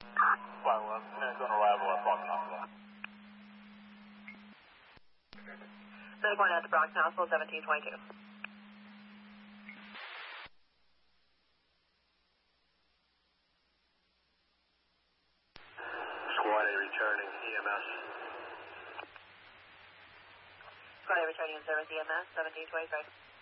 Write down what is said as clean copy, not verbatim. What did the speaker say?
Flight 1, minutes on arrival at Boston Hospital. Medic 1 at the Bronx Hospital, 1722. Squad A returning EMS. Squad A returning in service EMS, 1723.